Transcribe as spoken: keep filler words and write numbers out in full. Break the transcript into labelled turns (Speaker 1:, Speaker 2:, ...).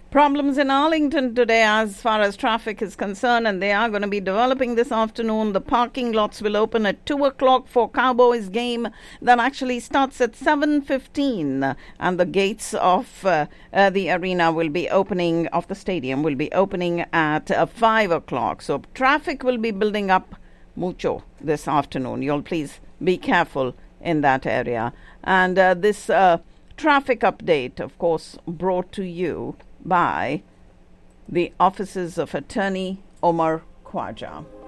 Speaker 1: Problems in Arlington today as far as traffic is concerned, and they are going to be developing this afternoon. The parking lots will open at two o'clock for Cowboys game that actually starts at seven fifteen, and the gates of uh, uh, the arena will be opening, of the stadium will be opening at uh, five o'clock. So traffic will be building up mucho this afternoon. You'll please be careful in that area. And uh, this uh, traffic update, of course, brought to you by the offices of Attorney Omar Khwaja.